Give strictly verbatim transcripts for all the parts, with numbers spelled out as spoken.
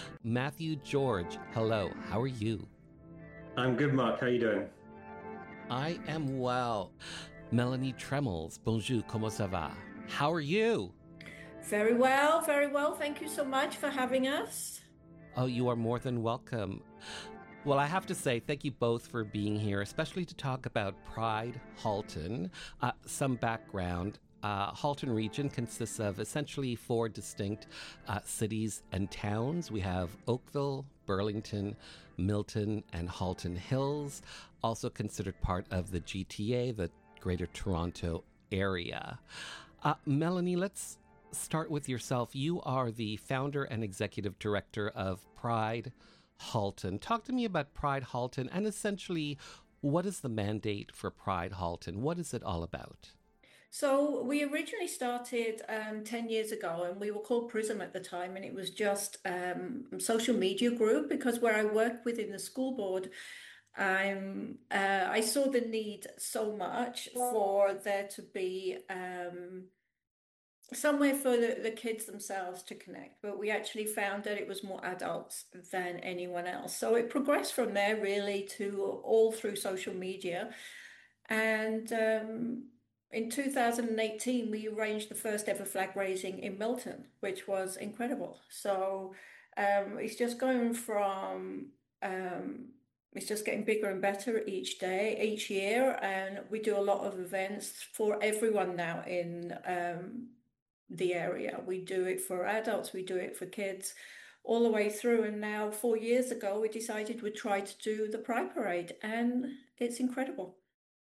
Matthew George, hello. How are you? I'm good, Mark. How are you doing? I am well. Melanie Tremels, bonjour, comment ça va? How are you? Very well, very well. Thank you so much for having us. Oh, you are more than welcome. Well, I have to say, thank you both for being here, especially to talk about Pride Halton. Uh, some background. Uh, Halton region consists of essentially four distinct uh, cities and towns. We have Oakville, Burlington, Milton, and Halton Hills, also considered part of the G T A, the Greater Toronto Area. Uh, Melanie, let's start with yourself. You are the founder and executive director of Pride Halton. Talk to me about Pride Halton and essentially what is the mandate for Pride Halton? What is it all about? So we originally started um, ten years ago and we were called Prism at the time, and it was just um, a social media group because where I work within the school board, I'm, uh, I saw the need so much for there to be um, somewhere for the, the kids themselves to connect, but we actually found that it was more adults than anyone else. So it progressed from there really to all through social media. And um, in two thousand eighteen, we arranged the first ever flag raising in Milton, which was incredible. So um, it's just going from, um, it's just getting bigger and better each day, each year. And we do a lot of events for everyone now in um, the area. We do it for adults, we do it for kids, all the way through. And now, four years ago, we decided we'd try to do the Pride Parade, and it's incredible.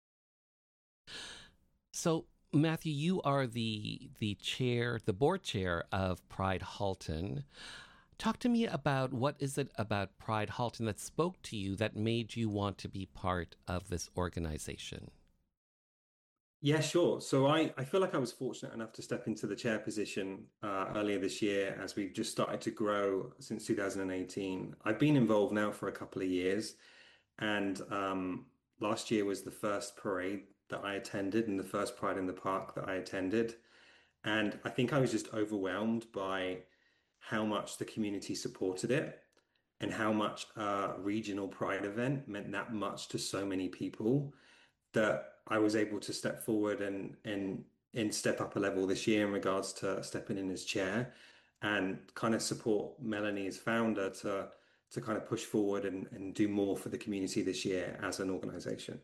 So, Matthew, you are the the chair, the board chair of Pride Halton. Talk to me about what is it about Pride Halton that spoke to you that made you want to be part of this organization? Yeah, sure. So I, I feel like I was fortunate enough to step into the chair position uh, earlier this year as we've just started to grow since two thousand eighteen. I've been involved now for a couple of years, and um, last year was the first parade that I attended and the first Pride in the Park that I attended. And I think I was just overwhelmed by how much the community supported it and how much a regional Pride event meant that much to so many people that I was able to step forward and and and step up a level this year in regards to stepping in as chair and kind of support Melanie as founder to to kind of push forward and, and do more for the community this year as an organization.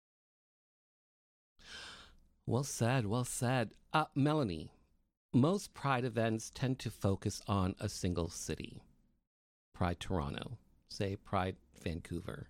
Well said, well said. Uh, Melanie, most Pride events tend to focus on a single city. Pride Toronto, say Pride Vancouver.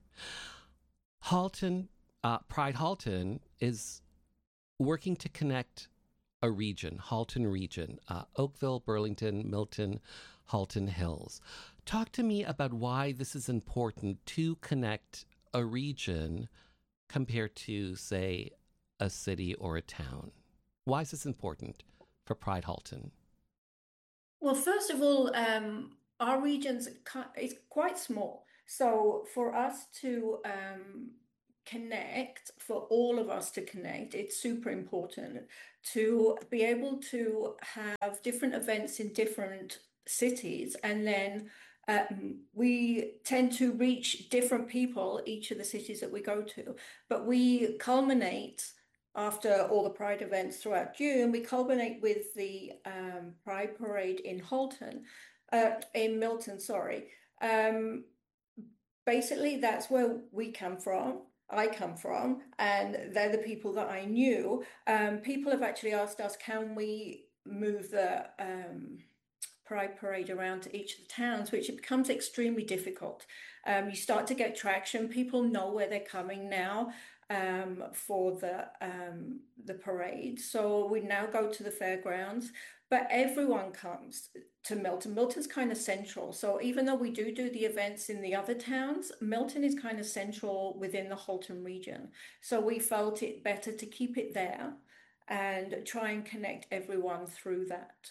Halton, uh, Pride Halton is working to connect a region, Halton region, uh, Oakville, Burlington, Milton, Halton Hills. Talk to me about why this is important to connect a region compared to, say, a city or a town. Why is this important for Pride Halton? Well, first of all, um, our region's is quite small. So for us to um, connect, for all of us to connect, it's super important to be able to have different events in different cities. And then um, we tend to reach different people, each of the cities that we go to. But we culminate after all the Pride events throughout June, we culminate with the um, Pride Parade in Halton, uh, in Milton, sorry. Um, basically, that's where we come from. I come from, and they're the people that I knew. Um, people have actually asked us, can we move the um, Pride Parade around to each of the towns, which it becomes extremely difficult. Um, you start to get traction. People know where they're coming now um, for the um, the parade. So we now go to the fairgrounds, but everyone comes to Milton. Milton's kind of central. So even though we do do the events in the other towns, Milton is kind of central within the Halton region. So we felt it better to keep it there and try and connect everyone through that.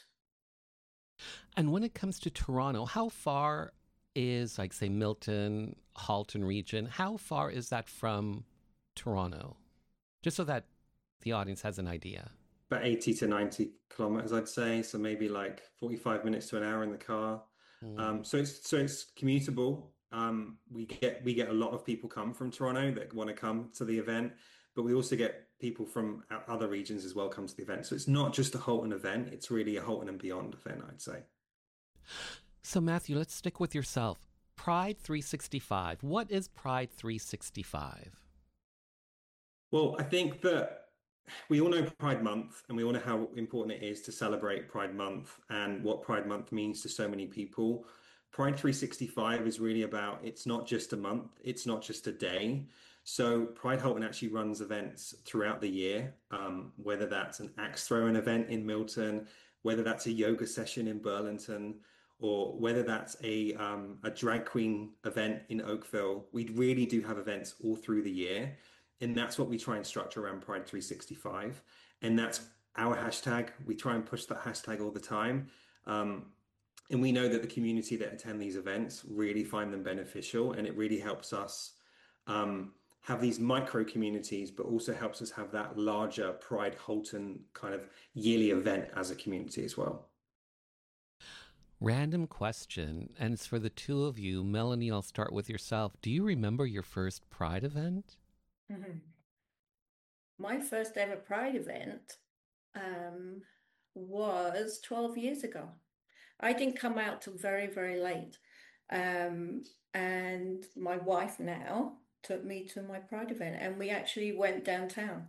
And when it comes to Toronto, how far is, like, say, Milton, Halton region, how far is that from Toronto? Just so that the audience has an idea. About eighty to ninety kilometers, I'd say. So maybe like forty-five minutes to an hour in the car. Mm. Um, so it's so it's commutable. Um, we get we get a lot of people come from Toronto that want to come to the event, but we also get people from o- other regions as well come to the event. So it's not just a Halton event; it's really a Halton and beyond event, I'd say. So, Matthew, let's stick with yourself. Pride three sixty-five. What is Pride three sixty-five? Well, I think that we all know Pride Month and we all know how important it is to celebrate Pride Month and what Pride Month means to so many people. Pride three sixty-five is really about it's not just a month, it's not just a day. So Pride Halton actually runs events throughout the year, um, whether that's an axe throwing event in Milton, whether that's a yoga session in Burlington, or whether that's a um, a drag queen event in Oakville. We really do have events all through the year. And that's what we try and structure around Pride three sixty-five. And that's our hashtag. We try and push that hashtag all the time. Um, and we know that the community that attend these events really find them beneficial. And it really helps us um, have these micro communities, but also helps us have that larger Pride Halton kind of yearly event as a community as well. Random question, and it's for the two of you. Melanie, I'll start with yourself. Do you remember your first Pride event? Mhm. My first ever Pride event um, was twelve years ago. I didn't come out till very, very late. Um, and my wife now took me to my Pride event, and we actually went downtown.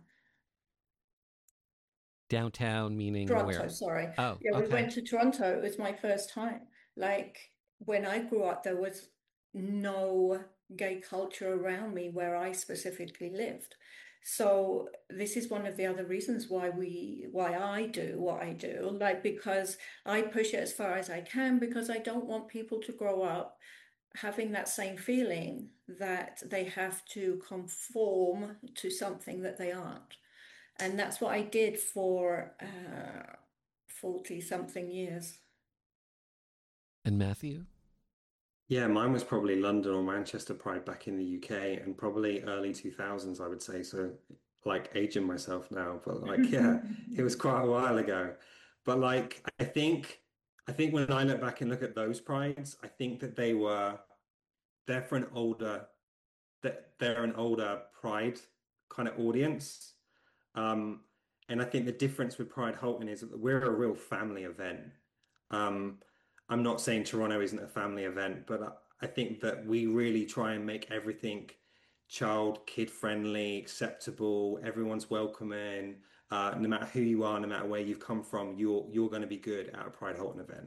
Downtown, meaning Toronto, where? sorry. Oh, Yeah, we okay. went to Toronto. It was my first time. Like when I grew up, there was no gay culture around me where I specifically lived. So this is one of the other reasons why we, why I do what I do, like because I push it as far as I can because I don't want people to grow up having that same feeling that they have to conform to something that they aren't. And that's what I did for uh, forty something years. And Matthew? Yeah, mine was probably London or Manchester Pride back in the U K and probably early two thousands, I would say. So, like aging myself now, but like, yeah, it was quite a while ago. But like, I think, I think when I look back and look at those prides, I think that they were, they're for an older, that they're an older Pride kind of audience. Um, and I think the difference with Pride Halton is that we're a real family event. Um, I'm not saying Toronto isn't a family event, but I, I think that we really try and make everything child, kid friendly, acceptable. Everyone's welcoming. Uh, no matter who you are, no matter where you've come from, you're you're going to be good at a Pride Halton event.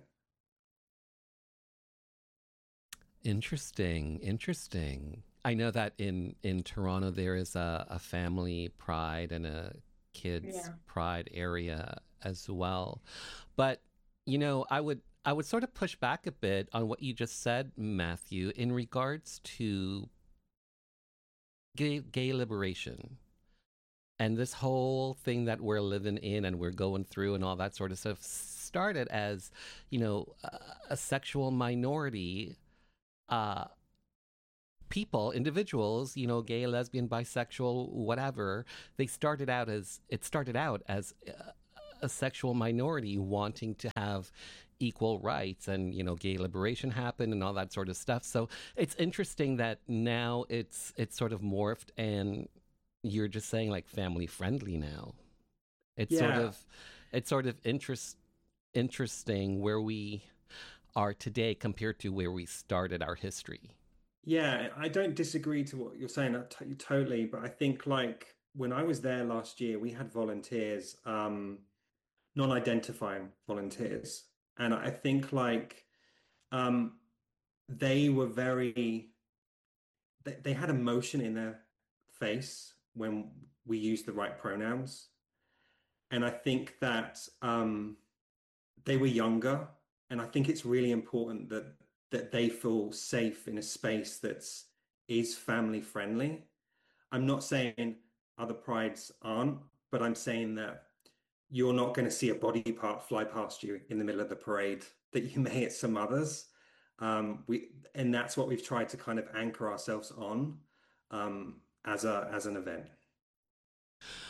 Interesting, interesting. I know that in in Toronto there is a, a family pride and a kids Yeah. pride area as well. But you know, I would I would sort of push back a bit on what you just said, Matthew, in regards to gay, gay liberation and this whole thing that we're living in and we're going through and all that sort of stuff started as, you know, a, a sexual minority uh people, individuals, you know, gay, lesbian, bisexual, whatever, they started out as, it started out as a, a sexual minority wanting to have equal rights, and, you know, gay liberation happened and all that sort of stuff. So it's interesting that now it's, it's sort of morphed and you're just saying like family friendly now. It's sort Yeah, of, it's sort of interest, interesting where we are today compared to where we started our history. yeah, I don't disagree to what you're saying uh, t totally, but I think like when I was there last year, we had volunteers, um, non-identifying volunteers, and I think like um, they were very they, they had emotion in their face when we used the right pronouns. And I think that um, they were younger. And I think it's really important that that they feel safe in a space that's is family friendly. I'm not saying other prides aren't, but I'm saying that you're not going to see a body part fly past you in the middle of the parade that you may at some others. Um, we and that's what we've tried to kind of anchor ourselves on um, as a as an event.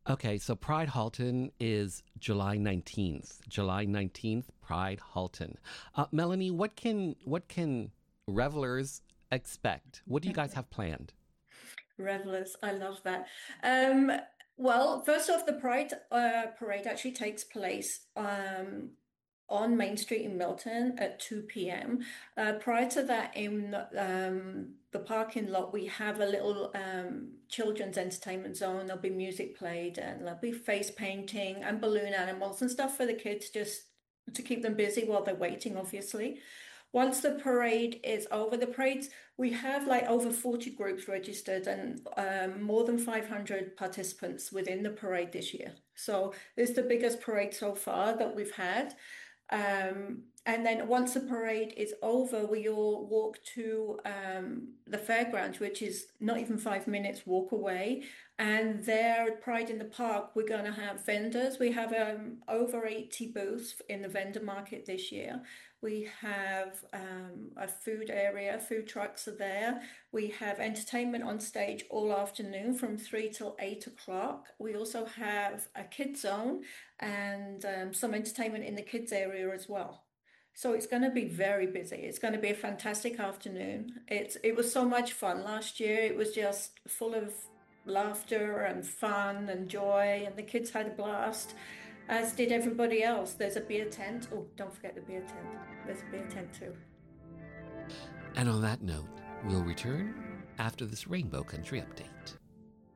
Okay, so Pride Halton is July nineteenth. July nineteenth, Pride Halton. Uh, Melanie, what can what can revelers expect? What do you guys have planned? Revelers, I love that. Um, well, first off, the Pride uh, parade actually takes place um, on Main Street in Milton at two p m. Uh, prior to that, in um, the parking lot, we have a little um, children's entertainment zone. There'll be music played and there'll be face painting and balloon animals and stuff for the kids just to keep them busy while they're waiting, obviously. Once the parade is over, the parades, we have like over forty groups registered and um, more than five hundred participants within the parade this year. So it's the biggest parade so far that we've had. Um, and then once the parade is over, we all walk to um, the fairgrounds, which is not even five minutes walk away. And there at Pride in the Park, we're going to have vendors. We have um, over eighty booths in the vendor market this year. We have um, a food area, food trucks are there. We have entertainment on stage all afternoon from three till eight o'clock. We also have a kids zone and um, some entertainment in the kids area as well. So it's going to be very busy. It's going to be a fantastic afternoon. It's it was so much fun last year. It was just full of laughter and fun and joy, and the kids had a blast, as did everybody else. There's a beer tent. Oh, don't forget the beer tent. There's a beer tent too. And on that note, we'll return after this Rainbow Country update.